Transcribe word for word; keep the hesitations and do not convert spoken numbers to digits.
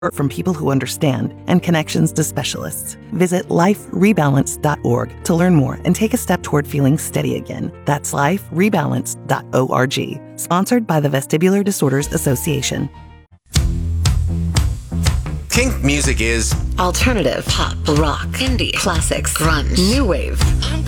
from people who understand, and connections to specialists. Visit life rebalance dot org to learn more and take a step toward feeling steady again. That's life rebalance dot org. Sponsored by the Vestibular Disorders Association. Kink music is alternative, pop, rock, indie, classics, grunge, new wave.